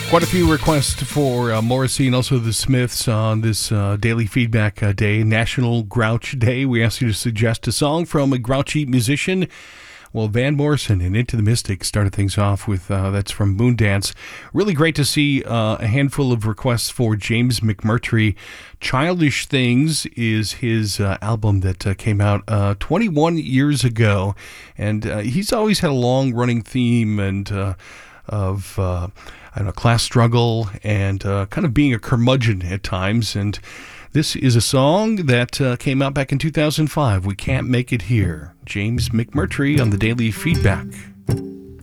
Quite a few requests for Morrissey and also the Smiths on this daily feedback day, National Grouch Day. We asked you to suggest a song from a grouchy musician. Well, Van Morrison and Into the Mystic started things off with, that's from Moondance. Really great to see a handful of requests for James McMurtry. Childish Things is his album that came out 21 years ago. And he's always had a long-running theme and of class struggle and kind of being a curmudgeon at times. And this is a song that came out back in 2005. We Can't Make It Here. James McMurtry on the Daily Feedback.